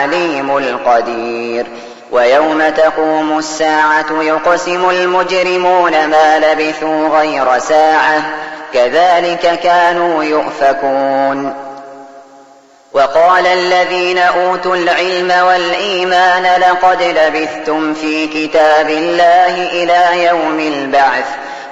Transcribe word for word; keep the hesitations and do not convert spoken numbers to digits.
العليم القدير. ويوم تقوم الساعة يقسم المجرمون ما لبثوا غير ساعة كذلك كانوا يؤفكون. وقال الذين أوتوا العلم والإيمان لقد لبثتم في كتاب الله إلى يوم البعث